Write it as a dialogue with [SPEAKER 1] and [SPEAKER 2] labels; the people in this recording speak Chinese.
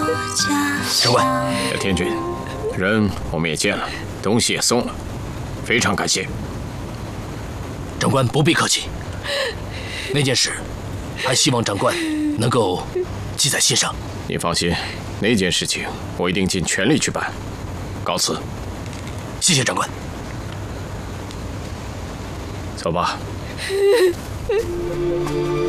[SPEAKER 1] 长官，
[SPEAKER 2] 天君，人我们也见了，东西也送了，非常感谢。
[SPEAKER 1] 长官不必客气。那件事，还希望长官能够记在心上。
[SPEAKER 2] 你放心，那件事情我一定尽全力去办。告辞。
[SPEAKER 1] 谢谢长官。
[SPEAKER 2] 走吧。